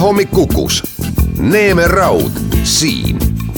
Hommik Kukus. Neeme Raud siin.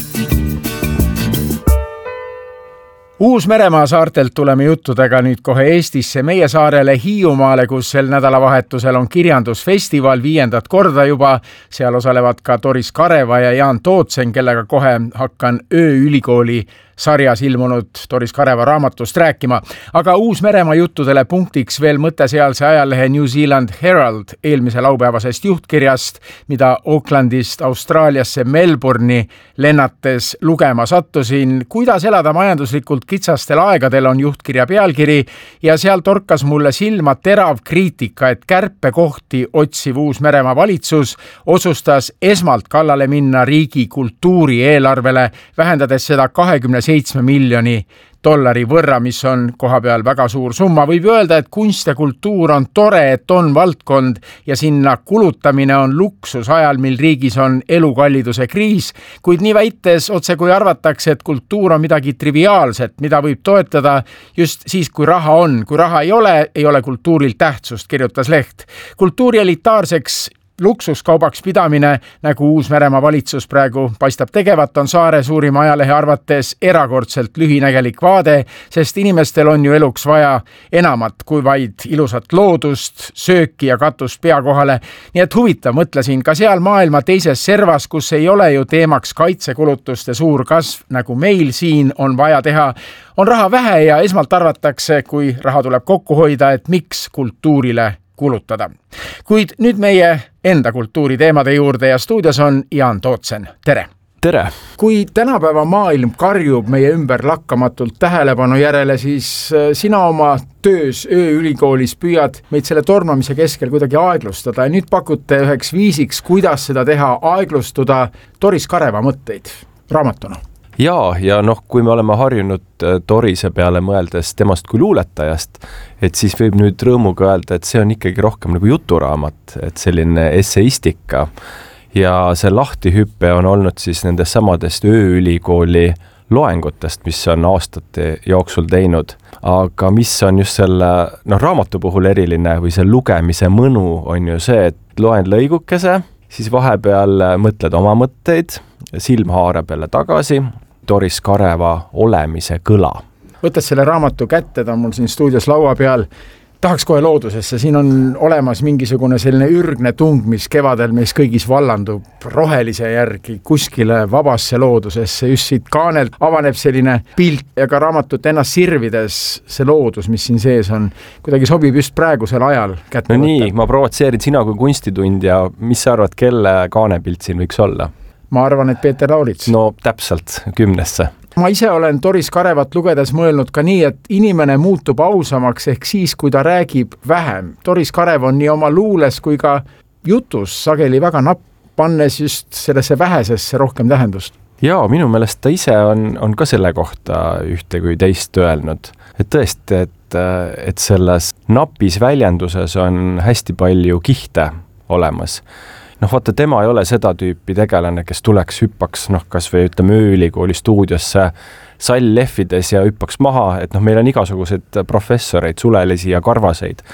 Uus-Meremaa saartelt tuleme juttudega nüüd kohe Eestisse, meie saarele Hiiumaale, kus sel nädalavahetusel on kirjandusfestival 5. korda juba. Seal osalevad ka Doris Kareva ja Jaan Tootsen, kellega kohe hakkan Ööülikooli sarjas ilmunud Doris Kareva raamatust rääkima. Aga Uus-Meremaa juttudele punktiks veel mõte sealse ajalehe New Zealand Herald eelmise laupäevasest juhtkirjast, mida Aucklandist Austraaliasse Melbourne'i lennates lugema sattusin. Kuidas elada majanduslikult kitsastel aegadel on juhtkirja pealkiri ja seal torkas mulle silma terav kriitika, et kärpekohti otsiv Uus-Meremaa valitsus otsustas esmalt kallale minna riigi kultuurieelarvele, vähendades seda 27 miljoni dollari võrra, mis on koha peal väga suur summa. Võib öelda, et kunst ja kultuur on tore, et on valdkond ja sinna kulutamine on luksus ajal, mil riigis on elukalliduse kriis, kuid nii väites otse kui arvatakse, et kultuur on midagi triviaalset, mida võib toetada just siis, kui raha on. Kui raha ei ole kultuuril tähtsust, kirjutas leht. Kultuuri elitaarseks luksuskaubaks pidamine, nagu Uus-Meremaa valitsus praegu paistab tegevat, on saare suurima ajalehe arvates erakordselt lühinägelik vaade, sest inimestel on ju eluks vaja enamat kui vaid ilusat loodust, sööki ja katust pea kohale. Nii et huvitav, mõtlesin, ka seal maailma teises servas, kus ei ole ju teemaks kaitsekulutuste suur kasv, nagu meil siin on vaja teha, on raha vähe ja esmalt arvatakse, kui raha tuleb kokku hoida, et miks kultuurile kulutada. Kuid nüüd meie enda kultuuriteemade juurde ja stuudios on Jaan Tootsen. Tere! Tere! Kui tänapäeva maailm karjub meie ümber lakkamatult tähelepanu järele, siis sina oma töös Ööülikoolis püüad meid selle tormamise keskel kuidagi aeglustada ja nüüd pakute üheks viisiks, kuidas seda teha, aeglustuda Doris Kareva mõtteid raamatuna. Ja kui me oleme harjunud Dorise peale mõeldes temast kui luuletajast, et siis võib nüüd rõõmuga öelda, et see on ikkagi rohkem nagu juturaamat, et selline esseistika. Ja see lahtihüppe on olnud siis nendest samadest Ööülikooli loengutest, mis on aastate jooksul teinud. Aga mis on just selle raamatu puhul eriline või see lugemise mõnu on ju see, et loen lõigukese, siis vahepeal mõtled oma mõtteid, silm haarab jälle tagasi, Doris Kareva olemise kõla. Võttes selle raamatu kätte, ta on mul siin stuudios laua peal, tahaks kohe loodusesse, siin on olemas mingisugune selline ürgne tung, mis kevadel meis kõigis vallandub rohelise järgi kuskile vabasse loodusesse, just siit kaanelt avaneb selline pilt ja ka raamatut ennast sirvides see loodus, mis siin sees on, kuidagi sobib just praegusel ajal kätte võtta. Nii, ma provotseerin sina kui kunstitundja, mis sa arvad, kelle kaanepilt siin võiks olla? Ma arvan, et Peeter Laurits. No täpselt 10. Ma ise olen Doris Karevat lugedes mõelnud ka nii, et inimene muutub ausamaks ehk siis, kui ta räägib vähem. Doris Karev on nii oma luules kui ka jutus sageli väga napp, pannes just sellesse vähesesse rohkem tähendust. Ja minu meelest ta ise on ka selle kohta ühte kui teist öelnud. Et tõesti, et selles napis väljenduses on hästi palju kihte olemas. Vaata, tema ei ole seda tüüpi tegelane, kes tuleks hüppaks, kas või ütleme Ööülikooli stuudiosse sall lehvides ja hüppaks maha, et meil on igasuguseid professoreid, sulelisi ja karvaseid.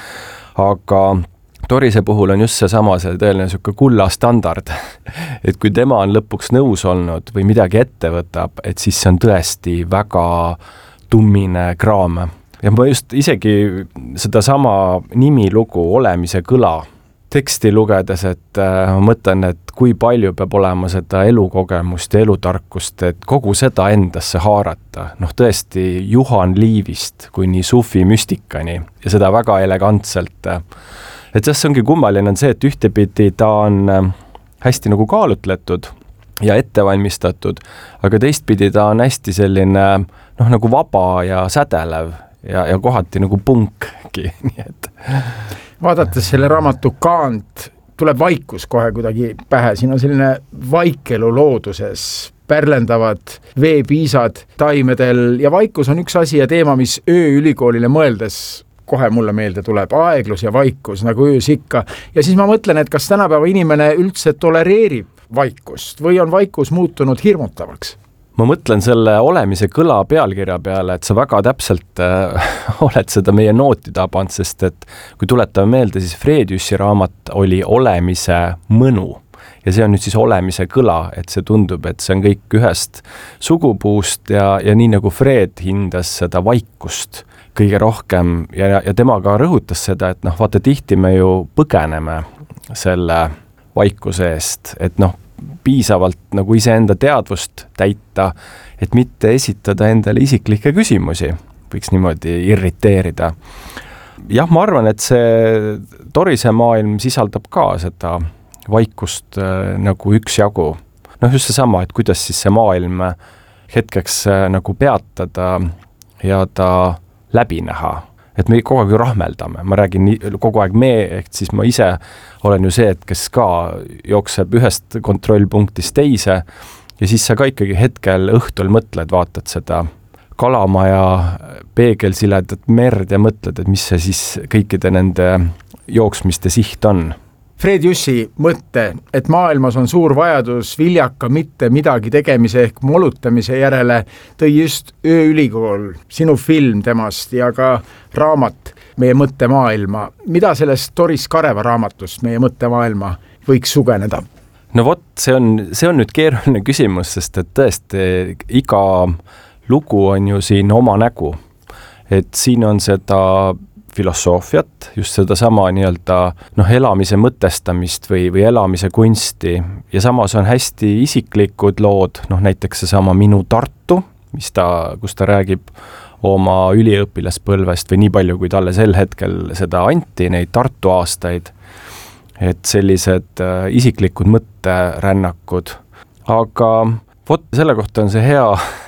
Aga Dorise puhul on just seesama see tõeline selline kulla standard, et kui tema on lõpuks nõus olnud või midagi ette võtab, et siis see on tõesti väga tummine kraam. Ja ma just isegi seda sama nimilugu olemise kõla teksti lugedes, et ma mõtlen, et kui palju peab olema seda elukogemust ja elutarkust, et kogu seda endasse haarata. Tõesti Juhan Liivist kuni sufi müstikani ja seda väga elegantselt. Et see ongi kummaline on see, et ühtepidi ta on hästi nagu kaalutletud ja ettevalmistatud, aga teistpidi ta on hästi selline nagu vaba ja sädelev ja kohati nagu punkki. Nii et vaadates selle raamatu kaant, tuleb vaikus kohe kuidagi pähe. Siin on selline vaikelu looduses, pärlendavad veepiisad taimedel ja vaikus on üks asi ja teema, mis Ööülikoolile mõeldes kohe mulle meelde tuleb. Aeglus ja vaikus, nagu öös ikka. Ja siis ma mõtlen, et kas tänapäeva inimene üldse tolereerib vaikust või on vaikus muutunud hirmutavaks? Ma mõtlen selle olemise kõla pealkirja peale, et sa väga täpselt oled seda meie nooti tabanud, sest et kui tuletame meelde, siis Frediusi raamat oli olemise mõnu. ja see on nüüd siis olemise kõla, et see tundub, et see on kõik ühest sugupuust ja nii nagu Fred hindas seda vaikust kõige rohkem ja tema ka rõhutas seda, et noh, vaata tihti me ju põgeneme selle vaikuse eest, et noh, piisavalt nagu iseenda teadvust täita, et mitte esitada endale isiklikke küsimusi, võiks niimoodi irriteerida. Jah, ma arvan, et see Torise maailm sisaldab ka seda vaikust nagu üksjagu. Noh, just seesama, et kuidas siis see maailm hetkeks nagu peatada ja ta läbi näha. Et me kogu aeg ju rahmeldame, ma räägin kogu aeg ehk siis ma ise olen ju see, et kes ka jookseb ühest kontrollpunktist teise ja siis sa ka ikkagi hetkel õhtul mõtled, vaatad seda kalamaja peegelsiledat merd ja mõtled, et mis see siis kõikide nende jooksmiste siht on. Fred Jussi mõtte, et maailmas on suur vajadus viljaka mitte midagi tegemise ehk molutamise järele, tõi just Ööülikool, sinu film temast ja ka raamat Meie mõttemaailma. Mida sellest Doris Kareva raamatust Meie mõttemaailma võiks sugeneda? No vot, see on nüüd keeruline küsimus, sest et tõesti iga lugu on ju siin oma nägu. Et siin on seda filosoofiat, just seda sama nii-öelda elamise mõtestamist või elamise kunsti ja samas on hästi isiklikud lood, näiteks seesama Minu Tartu, kus ta räägib oma üliõpilaspõlvest või nii palju, kui talle sel hetkel seda anti, neid Tartu aastaid, et sellised isiklikud mõtterännakud. Aga vot selle kohta on see hea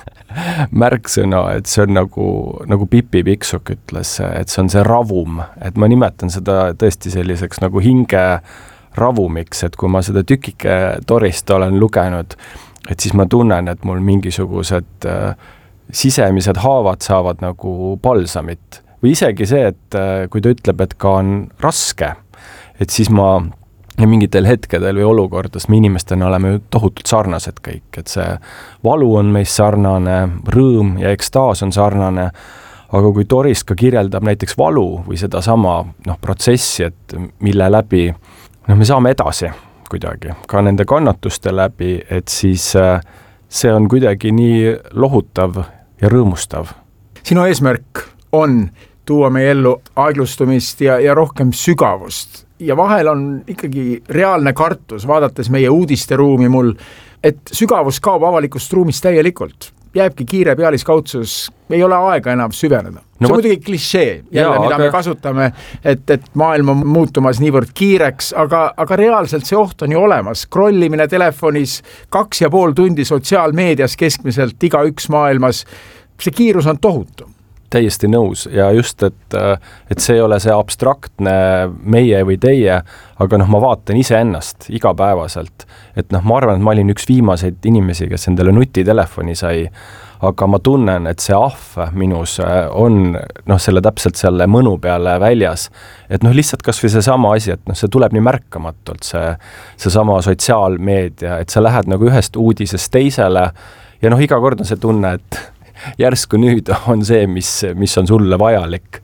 märksõna, et see on nagu Pipi Pikksukk ütles, et see on see ravum, et ma nimetan seda tõesti selliseks nagu hinge ravumiks, et kui ma seda tükike Dorist olen lugenud, et siis ma tunnen, et mul mingisugused sisemised haavad saavad nagu palsamit või isegi see, et kui ta ütleb, et ka on raske, et siis ma ja mingitel hetkedel või olukordades me inimestena oleme tohutult sarnased kõik, et see valu on meis sarnane, rõõm ja ekstaas on sarnane, aga kui Doris ka kirjeldab näiteks valu või seda sama protsessi, et mille läbi me saame edasi kuidagi, ka nende kannatuste läbi, et siis see on kuidagi nii lohutav ja rõõmustav. Sinu eesmärk on tuua meie ellu aeglustumist ja rohkem sügavust. Ja vahel on ikkagi reaalne kartus, vaadates meie uudisteruumi mul, et sügavus kaob avalikust ruumist täielikult. Jääbki kiire pealiskaudsus, ei ole aega enam süveneda. See on muidugi klišee, mida me kasutame, et maailm on muutumas niivõrd kiireks, aga reaalselt see oht on ju olemas. Scrollimine telefonis, 2,5 tundi sotsiaalmeedias keskmiselt iga üks maailmas, see kiirus on tohutu. Täiesti nõus ja just, et see ei ole see abstraktne meie või teie, aga ma vaatan iseennast igapäevaselt, et ma arvan, et ma olin üks viimaseid inimesi, kes endale nutitelefoni sai, aga ma tunnen, et see ahv minus on selle täpselt selle mõnu peale väljas, et lihtsalt kas või see sama asi, et see tuleb nii märkamatult, see sama sotsiaalmeedia, et sa lähed nagu ühest uudisest teisele ja iga kord on see tunne, et järsku nüüd on see, mis on sulle vajalik.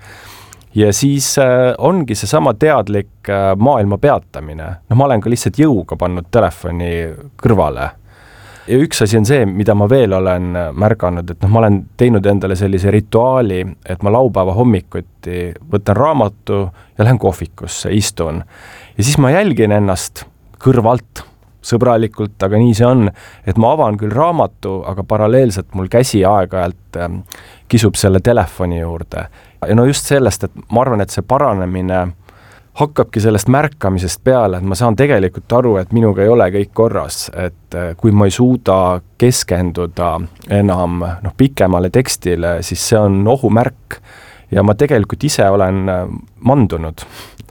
Ja siis ongi see sama teadlik maailma peatamine. Ma olen ka lihtsalt jõuga pannud telefoni kõrvale. Ja üks asi on see, mida ma veel olen märganud, et ma olen teinud endale sellise rituaali, et ma laupäeva hommikuti võtan raamatu ja lähen kohvikusse, istun. Ja siis ma jälgin ennast kõrvalt, sõbralikult, aga nii see on, et ma avan küll raamatu, aga paralleelselt mul käsi aeg-ajalt kisub selle telefoni juurde. Ja just sellest, et ma arvan, et see paranemine hakkabki sellest märkamisest peale, et ma saan tegelikult aru, et minuga ei ole kõik korras, et kui ma ei suuda keskenduda enam pikemale tekstile, siis see on ohumärk ja ma tegelikult ise olen mandunud.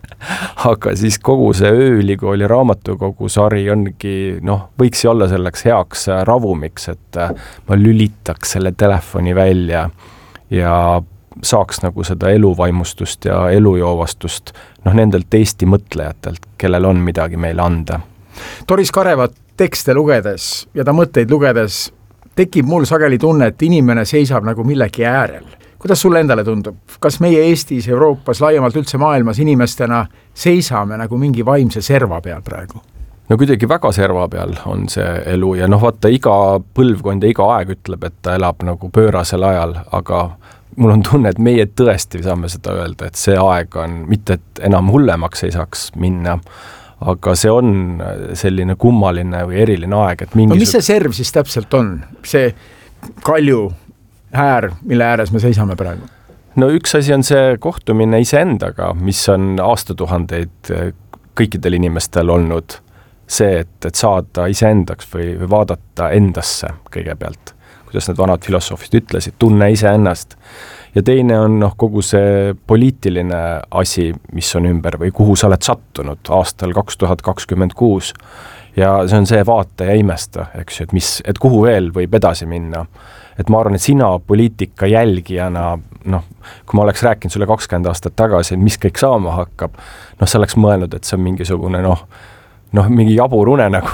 Aga siis kogu see Ööülikooli raamatukogu sari ongi, võiks ju olla selleks heaks ravumiks, et ma lülitaks selle telefoni välja ja saaks nagu seda eluvaimustust ja elujoovastust nendelt Eesti mõtlejatelt, kellel on midagi meile anda. Doris Kareva tekste lugedes ja ta mõtteid lugedes tekib mul sageli tunne, et inimene seisab nagu millegi äärel. Kuidas sulle endale tundub? Kas meie Eestis, Euroopas, laiemalt üldse maailmas inimestena seisame nagu mingi vaimse serva peal praegu? no kuidagi väga serva peal on see elu ja vaata, iga põlvkond ja iga aeg ütleb, et ta elab nagu pöörasel ajal, aga mul on tunne, et meie tõesti saame seda öelda, et see aeg on, mitte et enam hullemaks ei saaks minna, aga see on selline kummaline või eriline aeg, et no mis see serv siis täpselt on? See kalju äär, mille ääres me seisame praegu? No üks asi on see kohtumine iseendaga, mis on aastatuhandeid kõikidel inimestel olnud. See, et saada iseendaks või vaadata endasse kõigepealt, kuidas need vanad filosoofid ütlesid, tunne iseennast. Ja teine on kogu see poliitiline asi, mis on ümber või kuhu sa oled sattunud aastal 2026. Ja see on see vaata ja imesta, eks ju, et kuhu veel võib edasi minna. Et ma arvan, et sina poliitika jälgijana, kui ma oleks rääkinud sulle 20 aastat tagasi, mis kõik saama hakkab, sa oleks mõelnud, et see on mingisugune mingi jabur unenägu,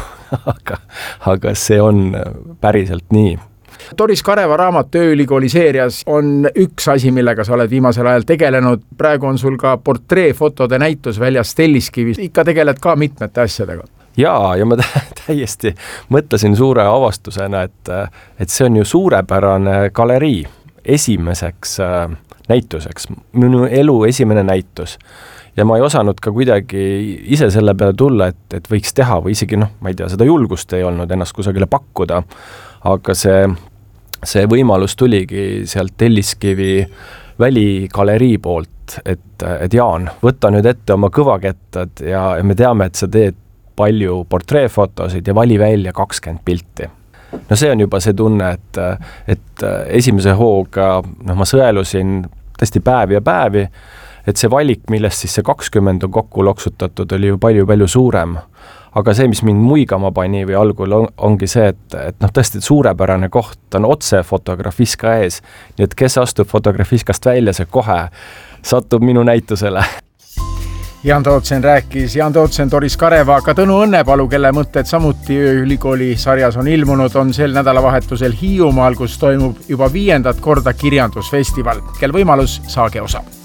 aga see on päriselt nii. Doris Kareva raamat Tööülikooli seerias on üks asi, millega sa oled viimasel ajal tegelenud. Praegu on sul ka portreefotode näitus väljas Telliskivis. Ikka tegeled ka mitmete asjadega. Ja ma täiesti mõtlesin suure avastusena, et see on ju suurepärane galerii esimeseks näituseks. Minu elu esimene näitus. Ja ma ei osanud ka kuidagi ise selle peale tulla, et võiks teha või isegi, ma ei tea, seda julgust ei olnud ennast kusagile pakkuda, aga see võimalus tuligi sealt Telliskivi väligalerii poolt, et Jaan, võta nüüd ette oma kõvakettad ja me teame, et sa teed palju portreefotosid ja vali välja 20 pilti. No see on juba see tunne, et esimese hooga ma sõelusin tõesti päevi ja päevi, et see valik, millest siis see 20 on kokku loksutatud, oli ju palju suurem. Aga see, mis mind muigama pani või algul ongi see, et tõesti suurepärane koht on otse fotografiska ees. Nii et kes astub fotografiskast välja, see kohe satub minu näitusele. Jaan Tootsen rääkis. Jaan Tootsen, Doris Kareva, ka Tõnu Õnnepalu, kelle mõtted samuti ülikooli sarjas on ilmunud, on sel nädalavahetusel Hiiumaal, kus toimub juba 5. korda kirjandusfestival. Kel võimalus, saage osa.